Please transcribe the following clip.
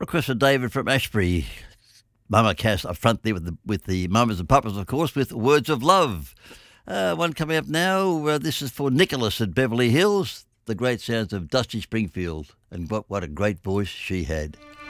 Request for David from Ashbury. Mama Cass up front there with the mamas and papas, of course, with Words of Love. One coming up now. This is for Nicholas at Beverly Hills. The great sounds of Dusty Springfield. And what a great voice she had.